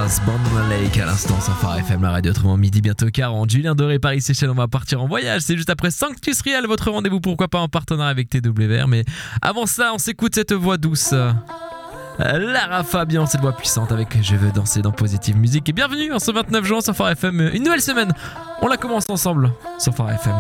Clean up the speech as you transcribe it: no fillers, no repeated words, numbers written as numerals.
Stars, Born Lake à l'instant sur Phare FM, la radio autrement midi bientôt 40. Julien Doré, Paris Seychelles, on va partir en voyage. C'est juste après Sanctus Real, votre rendez-vous pourquoi pas en partenariat avec TWR. Mais avant ça, on s'écoute cette voix douce. Lara Fabian, cette voix puissante avec Je veux danser dans Positive Musique. Et bienvenue en ce 29 juin sur Phare FM. Une nouvelle semaine, on la commence ensemble sur Phare FM.